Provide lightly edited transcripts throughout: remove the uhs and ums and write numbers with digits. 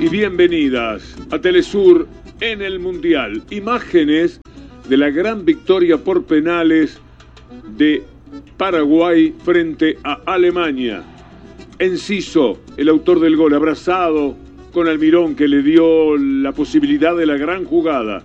y bienvenidas a Telesur en el Mundial. Imágenes de la gran victoria por penales de Paraguay frente a Alemania. Enciso, el autor del gol, abrazado con Almirón, que le dio la posibilidad de la gran jugada.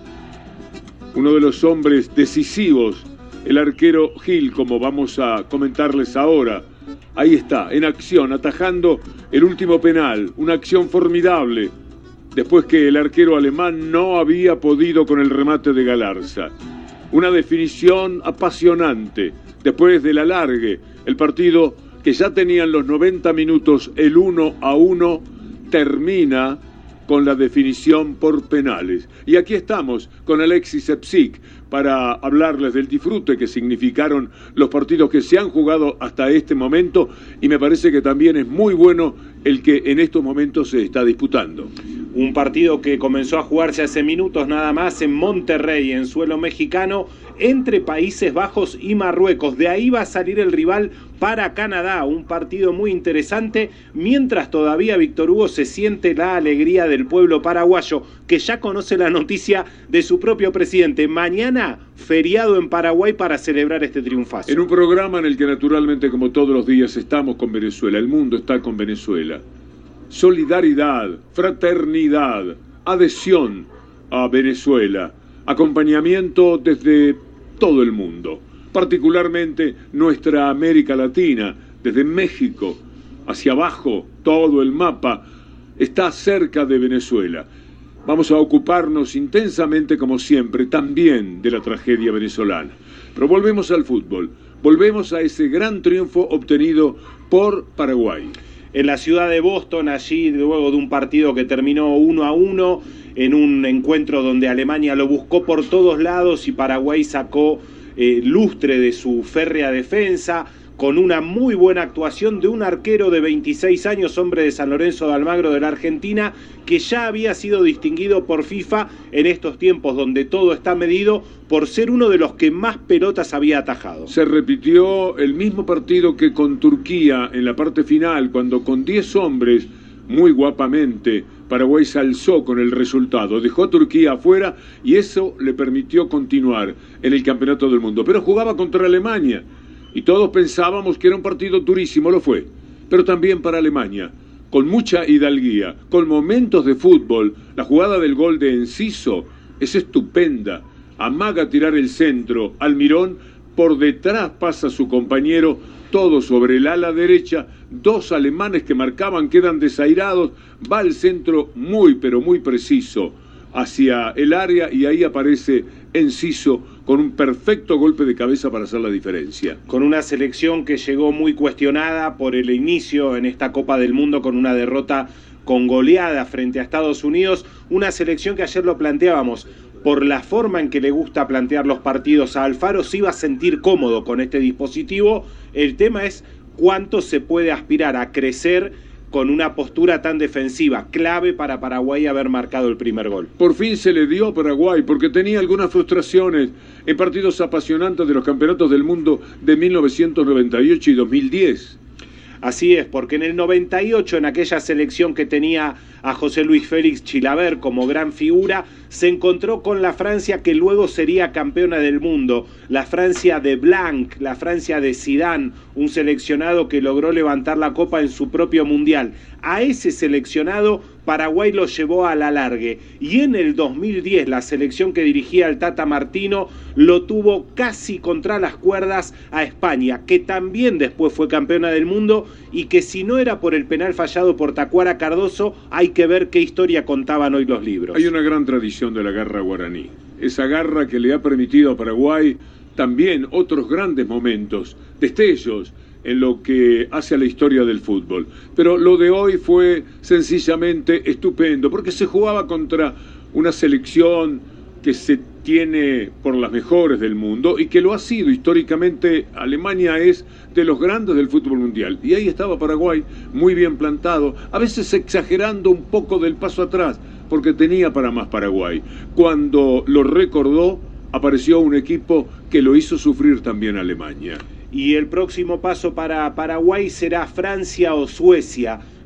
Uno de los hombres decisivos, el arquero Gil, como vamos a comentarles ahora. Ahí está, en acción, atajando el último penal. Una acción formidable, después que el arquero alemán no había podido con el remate de Galarza. Una definición apasionante. Después del alargue, el partido que ya tenían los 90 minutos, el 1-1, termina con la definición por penales. Y aquí estamos con Alexis Epsic para hablarles del disfrute que significaron los partidos que se han jugado hasta este momento, y me parece que también es muy bueno el que en estos momentos se está disputando. Un partido que comenzó a jugarse hace minutos nada más en Monterrey, en suelo mexicano, entre Países Bajos y Marruecos. De ahí va a salir el rival para Canadá, un partido muy interesante, mientras todavía Víctor Hugo se siente la alegría del pueblo paraguayo, que ya conoce la noticia de su propio presidente. Mañana, feriado en Paraguay para celebrar este triunfazo. En un programa en el que naturalmente, como todos los días, estamos con Venezuela, el mundo está con Venezuela. Solidaridad, fraternidad, adhesión a Venezuela, acompañamiento desde todo el mundo, particularmente nuestra América Latina, desde México hacia abajo, todo el mapa está cerca de Venezuela. Vamos a ocuparnos intensamente, como siempre, también de la tragedia venezolana. Pero volvemos al fútbol, volvemos a ese gran triunfo obtenido por Paraguay. En la ciudad de Boston, allí luego de un partido que terminó 1-1, en un encuentro donde Alemania lo buscó por todos lados y Paraguay sacó lustre de su férrea defensa, con una muy buena actuación de un arquero de 26 años, hombre de San Lorenzo de Almagro de la Argentina, que ya había sido distinguido por FIFA en estos tiempos donde todo está medido por ser uno de los que más pelotas había atajado. Se repitió el mismo partido que con Turquía en la parte final, cuando con 10 hombres, muy guapamente, Paraguay se alzó con el resultado, dejó a Turquía afuera y eso le permitió continuar en el Campeonato del Mundo. Pero jugaba contra Alemania y todos pensábamos que era un partido durísimo, lo fue, pero también para Alemania, con mucha hidalguía, con momentos de fútbol. La jugada del gol de Enciso es estupenda, amaga tirar el centro, Almirón por detrás pasa su compañero, todo sobre el ala derecha, dos alemanes que marcaban quedan desairados, va al centro muy pero muy preciso hacia el área y ahí aparece Enciso con un perfecto golpe de cabeza para hacer la diferencia. Con una selección que llegó muy cuestionada por el inicio en esta Copa del Mundo con una derrota con goleada frente a Estados Unidos, una selección que ayer lo planteábamos, por la forma en que le gusta plantear los partidos a Alfaro, se iba a sentir cómodo con este dispositivo. El tema es cuánto se puede aspirar a crecer con una postura tan defensiva, clave para Paraguay haber marcado el primer gol. Por fin se le dio a Paraguay, porque tenía algunas frustraciones en partidos apasionantes de los campeonatos del mundo de 1998 y 2010. Así es, porque en el 98, en aquella selección que tenía a José Luis Félix Chilavert como gran figura, se encontró con la Francia que luego sería campeona del mundo, la Francia de Blanc, la Francia de Zidane, un seleccionado que logró levantar la copa en su propio mundial. A ese seleccionado Paraguay lo llevó a la alargue y en el 2010 la selección que dirigía el Tata Martino lo tuvo casi contra las cuerdas a España, que también después fue campeona del mundo y que si no era por el penal fallado por Tacuara Cardoso, hay que ver qué historia contaban hoy los libros. Hay una gran tradición de la garra guaraní, esa garra que le ha permitido a Paraguay también otros grandes momentos, destellos en lo que hace a la historia del fútbol. Pero lo de hoy fue sencillamente estupendo, porque se jugaba contra una selección que se tiene por las mejores del mundo y que lo ha sido históricamente. Alemania es de los grandes del fútbol mundial. Y ahí estaba Paraguay, muy bien plantado, a veces exagerando un poco del paso atrás, porque tenía para más Paraguay. Cuando lo recordó, apareció un equipo que lo hizo sufrir también a Alemania. Y el próximo paso para Paraguay será Francia o Suecia.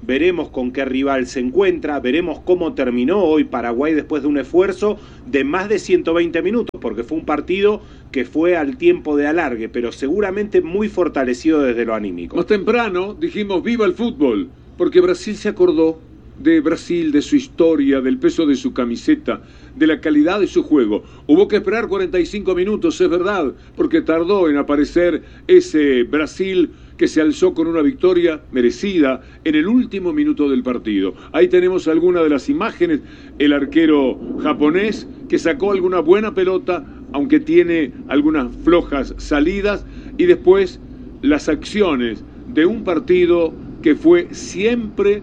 veremos con qué rival se encuentra, veremos cómo terminó hoy Paraguay después de un esfuerzo de más de 120 minutos, porque fue un partido que fue al tiempo de alargue, pero seguramente muy fortalecido desde lo anímico. Más temprano dijimos viva el fútbol, porque Brasil se acordó de Brasil, de su historia, del peso de su camiseta, de la calidad de su juego. Hubo que esperar 45 minutos, es verdad, porque tardó en aparecer ese Brasil que se alzó con una victoria merecida en el último minuto del partido. Ahí tenemos algunas de las imágenes, el arquero japonés que sacó alguna buena pelota, aunque tiene algunas flojas salidas, y después las acciones de un partido que fue siempre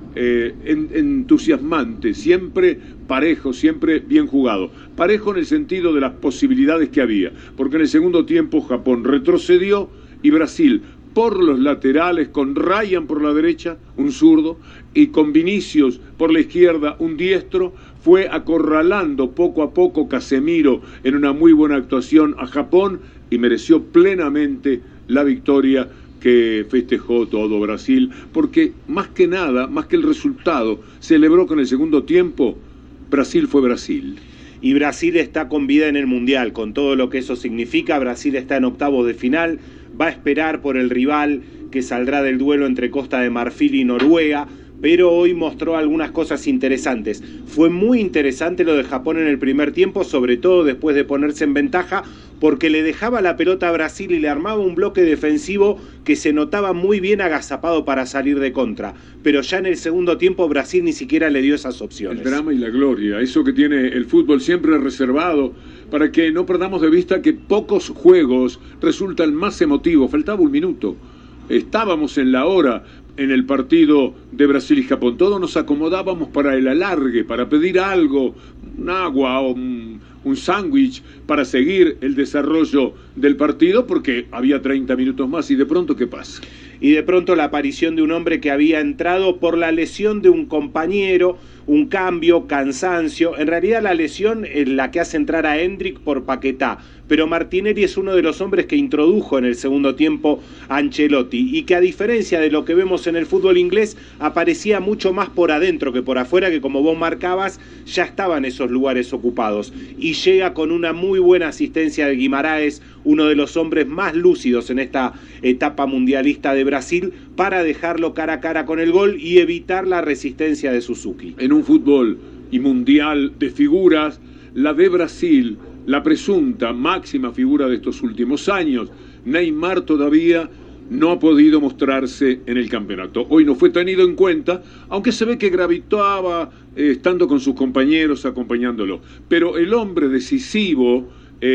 entusiasmante, siempre parejo, siempre bien jugado. Parejo en el sentido de las posibilidades que había, porque en el segundo tiempo Japón retrocedió y Brasil por los laterales, con Ryan por la derecha, un zurdo, y con Vinicius por la izquierda, un diestro, fue acorralando poco a poco Casemiro en una muy buena actuación a Japón y mereció plenamente la victoria que festejó todo Brasil, porque más que nada, más que el resultado, celebró que en el segundo tiempo Brasil fue Brasil. Y Brasil está con vida en el Mundial, con todo lo que eso significa. Brasil está en octavos de final, va a esperar por el rival que saldrá del duelo entre Costa de Marfil y Noruega, pero hoy mostró algunas cosas interesantes. Fue muy interesante lo de Japón en el primer tiempo, sobre todo después de ponerse en ventaja, porque le dejaba la pelota a Brasil y le armaba un bloque defensivo que se notaba muy bien agazapado para salir de contra. Pero ya en el segundo tiempo Brasil ni siquiera le dio esas opciones. El drama y la gloria, eso que tiene el fútbol siempre reservado, para que no perdamos de vista que pocos juegos resultan más emotivos. Faltaba un minuto, estábamos en la hora en el partido de Brasil y Japón. Todos nos acomodábamos para el alargue, para pedir algo, un agua o un sándwich para seguir el desarrollo del partido, porque había 30 minutos más y de pronto, ¿qué pasa? Y de pronto la aparición de un hombre que había entrado por la lesión de un compañero, un cambio, cansancio. En realidad la lesión es la que hace entrar a Hendrick por Paquetá, pero Martinelli es uno de los hombres que introdujo en el segundo tiempo a Ancelotti y que, a diferencia de lo que vemos en el fútbol inglés, aparecía mucho más por adentro que por afuera, que como vos marcabas ya estaban esos lugares ocupados, y llega con una muy buena asistencia de Guimaraes, uno de los hombres más lúcidos en esta etapa mundialista de Brasil, para dejarlo cara a cara con el gol y evitar la resistencia de Suzuki. En un fútbol y mundial de figuras, la de Brasil, la presunta máxima figura de estos últimos años, Neymar, todavía no ha podido mostrarse en el campeonato. Hoy no fue tenido en cuenta, aunque se ve que gravitaba estando con sus compañeros, acompañándolo. Pero el hombre decisivo,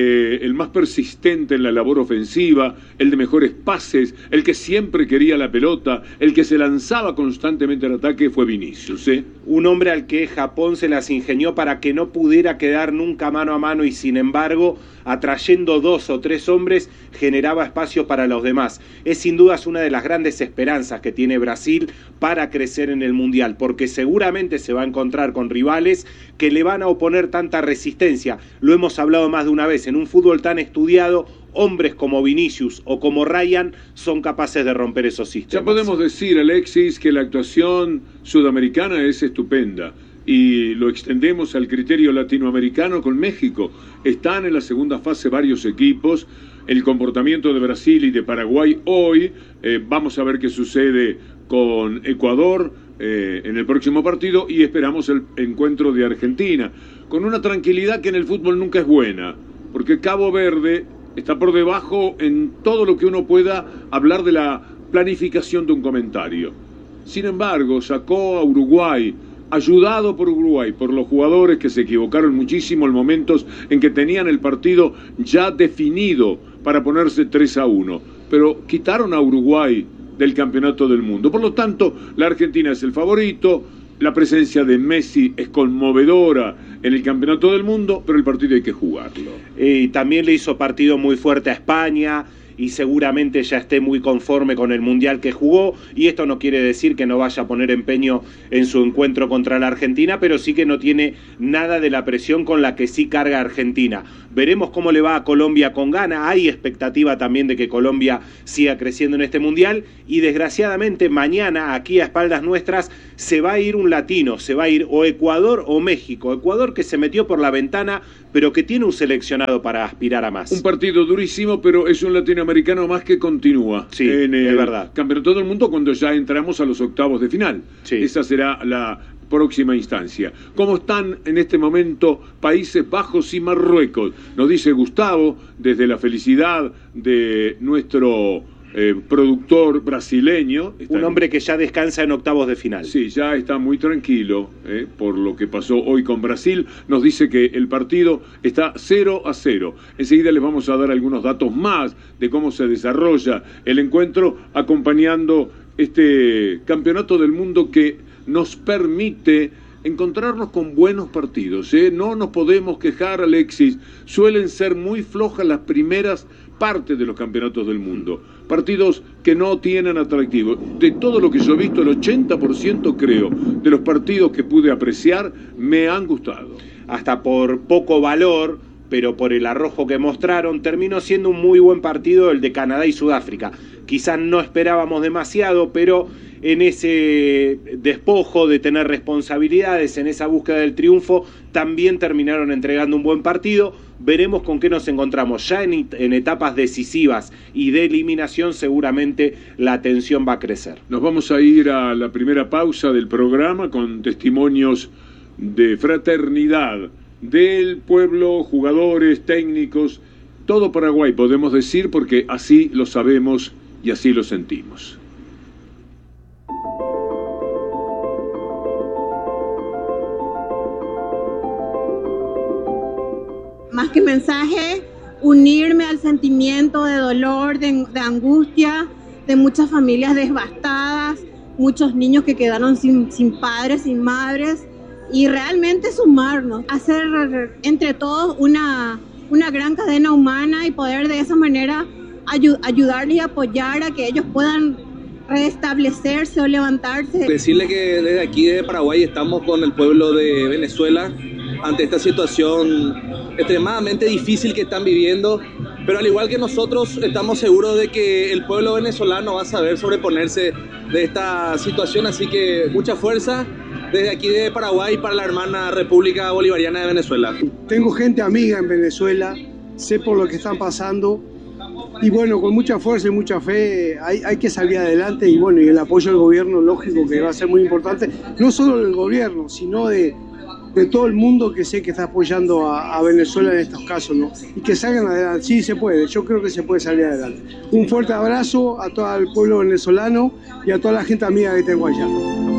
el más persistente en la labor ofensiva, el de mejores pases, el que siempre quería la pelota, el que se lanzaba constantemente al ataque, fue Vinicius, ¿eh? Un hombre al que Japón se las ingenió para que no pudiera quedar nunca mano a mano, y sin embargo, atrayendo 2 o 3 hombres, generaba espacios para los demás. Es sin dudas una de las grandes esperanzas que tiene Brasil para crecer en el Mundial, porque seguramente se va a encontrar con rivales que le van a oponer tanta resistencia. Lo hemos hablado más de una vez, en un fútbol tan estudiado, hombres como Vinicius o como Ryan son capaces de romper esos sistemas. Ya podemos decir, Alexis, que la actuación sudamericana es estupenda, y lo extendemos al criterio latinoamericano con México. Están en la segunda fase varios equipos. El comportamiento de Brasil y de Paraguay hoy, vamos a ver qué sucede con Ecuador en el próximo partido, y esperamos el encuentro de Argentina, con una tranquilidad que en el fútbol nunca es buena, porque Cabo Verde está por debajo en todo lo que uno pueda hablar de la planificación de un comentario. Sin embargo, sacó a Uruguay, ayudado por Uruguay, por los jugadores que se equivocaron muchísimo en momentos en que tenían el partido ya definido para ponerse 3-1, pero quitaron a Uruguay del campeonato del mundo. Por lo tanto, la Argentina es el favorito. La presencia de Messi es conmovedora en el campeonato del mundo, pero el partido hay que jugarlo. También le hizo partido muy fuerte a España, y seguramente ya esté muy conforme con el Mundial que jugó, y esto no quiere decir que no vaya a poner empeño en su encuentro contra la Argentina, pero sí que no tiene nada de la presión con la que sí carga Argentina. Veremos cómo le va a Colombia con Ghana. Hay expectativa también de que Colombia siga creciendo en este Mundial, y desgraciadamente mañana, aquí a espaldas nuestras, se va a ir un latino, se va a ir o Ecuador o México. Ecuador, que se metió por la ventana, pero que tiene un seleccionado para aspirar a más. Un partido durísimo, pero es un latinoamericano más que continúa sí, en el es verdad. Campeonato del Mundo cuando ya entramos a los octavos de final. Sí. Esa será la próxima instancia. ¿Cómo están en este momento Países Bajos y Marruecos? Nos dice Gustavo, desde la felicidad de nuestro productor brasileño. Un hombre que ya descansa en octavos de final. Sí, ya está muy tranquilo por lo que pasó hoy con Brasil. Nos dice que el partido está 0-0. Enseguida les vamos a dar algunos datos más de cómo se desarrolla el encuentro, acompañando este campeonato del mundo que nos permite encontrarnos con buenos partidos. No nos podemos quejar, Alexis. Suelen ser muy flojas las primeras partes de los campeonatos del mundo. Partidos que no tienen atractivo. De todo lo que yo he visto, el 80% creo de los partidos que pude apreciar me han gustado. Hasta por poco valor, pero por el arrojo que mostraron, terminó siendo un muy buen partido el de Canadá y Sudáfrica. Quizás no esperábamos demasiado, pero en ese despojo de tener responsabilidades, en esa búsqueda del triunfo, también terminaron entregando un buen partido. Veremos con qué nos encontramos. Ya en etapas decisivas y de eliminación seguramente la tensión va a crecer. Nos vamos a ir a la primera pausa del programa con testimonios de fraternidad del pueblo, jugadores, técnicos, todo Paraguay podemos decir, porque así lo sabemos y así lo sentimos. Más que mensaje, unirme al sentimiento de dolor, de angustia, de muchas familias devastadas, muchos niños que quedaron sin padres, sin madres, y realmente sumarnos, hacer entre todos una gran cadena humana y poder de esa manera ayudarles y apoyar a que ellos puedan restablecerse o levantarse. Decirle que desde aquí de Paraguay estamos con el pueblo de Venezuela ante esta situación extremadamente difícil que están viviendo, pero al igual que nosotros estamos seguros de que el pueblo venezolano va a saber sobreponerse de esta situación, así que mucha fuerza desde aquí de Paraguay para la hermana República Bolivariana de Venezuela. Tengo gente amiga en Venezuela, sé por lo que están pasando, y bueno, con mucha fuerza y mucha fe hay que salir adelante, y bueno, y el apoyo del gobierno, lógico que va a ser muy importante, no solo del gobierno, sino de todo el mundo que sé que está apoyando a Venezuela en estos casos, ¿no? Y que salgan adelante. Sí, se puede, yo creo que se puede salir adelante. Un fuerte abrazo a todo el pueblo venezolano y a toda la gente amiga que tengo allá.